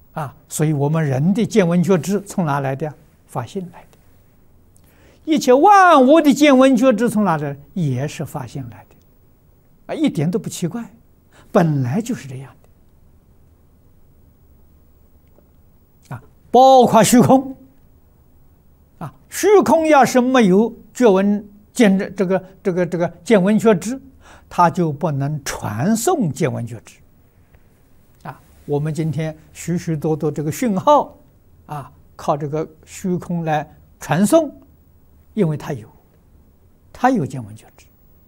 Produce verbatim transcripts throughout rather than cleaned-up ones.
啊，所以我们人的见闻觉知从哪来的？发心来的。一切万物的见闻觉知从哪来？也是发心来的。啊，一点都不奇怪，本来就是这样的。啊，包括虚空。啊，虚空要是没有觉闻见这这个这个这个见闻觉知，它就不能传送见闻觉知。啊，我们今天许许多多这个讯号，啊，靠这个虚空来传送，因为它有，它有见闻觉知。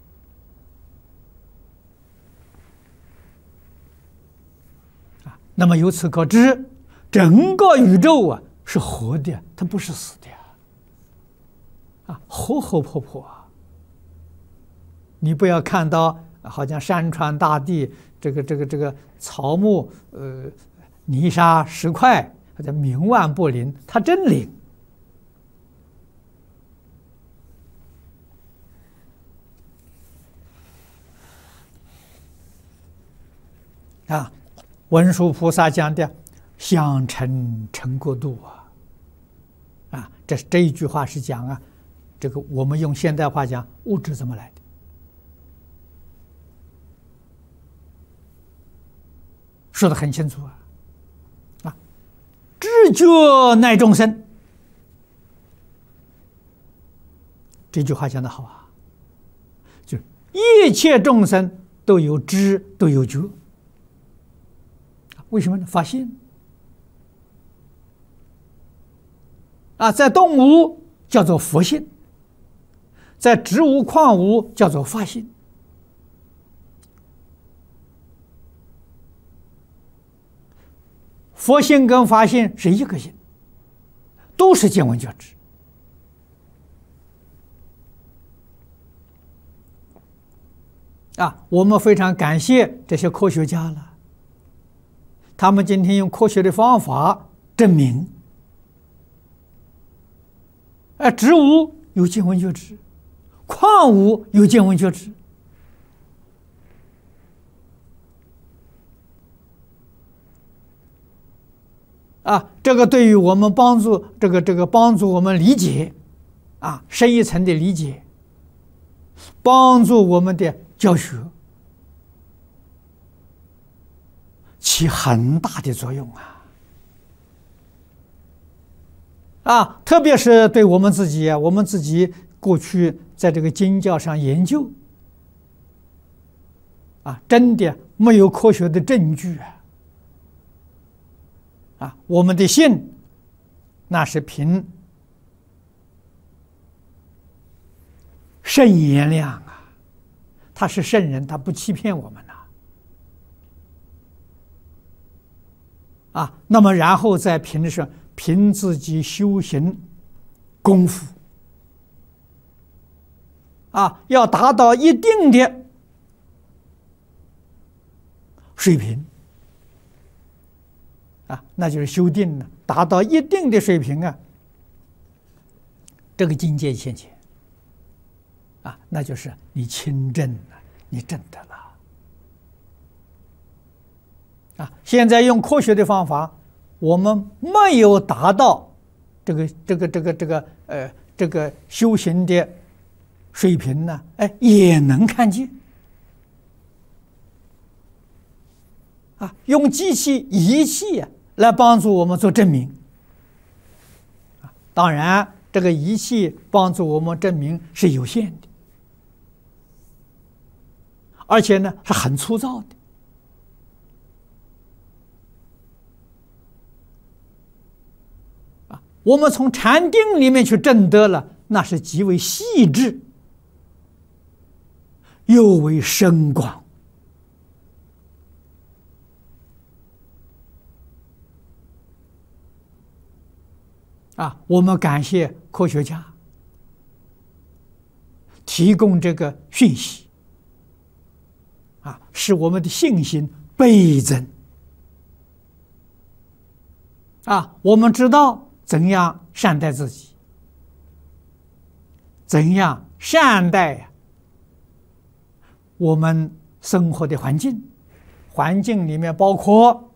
啊，那么由此可知，整个宇宙啊是活的，它不是死的。啊，活活泼泼啊！你不要看到好像山川大地，这个这个这个草木，呃，泥沙石块，好像冥顽不灵，它真灵。啊，文殊菩萨讲的“相成成国度”啊，啊，这这一句话是讲啊。这个我们用现代话讲，物质怎么来的？说得很清楚啊！啊，知觉乃众生，这句话讲得好啊！就一切众生都有知，都有觉。为什么呢？发心啊，在动物叫做佛性。在植物矿物叫做发心，佛性跟发心是一个心，都是见闻觉知。啊，我们非常感谢这些科学家了，他们今天用科学的方法证明，啊，植物有见闻觉知。矿物有见闻觉知，啊，这个对于我们帮助这个这个帮助我们理解，啊，深一层的理解，帮助我们的教学，起很大的作用啊！啊，特别是对我们自己啊，我们自己过去在这个经教上研究，啊，真的没有科学的证据啊！啊，我们的信那是凭圣言量啊，他是圣人，他不欺骗我们呐。啊，那么然后再凭着凭自己修行功夫，啊，要达到一定的水平，啊，那就是修定了，达到一定的水平啊，这个境界现前，啊，那就是你亲证了，你证得了。啊，现在用科学的方法，我们没有达到这个这个这个这个呃这个修行的水平呢，哎，也能看见。啊，用机器仪器啊来帮助我们做证明。啊，当然这个仪器帮助我们证明是有限的，而且呢是很粗糙的。我们从禅定里面去证得了，那是极为细致，又为深广。啊，我们感谢科学家提供这个讯息，啊，使我们的信心倍增。啊，我们知道怎样善待自己，怎样善待我们生活的环境，环境里面包括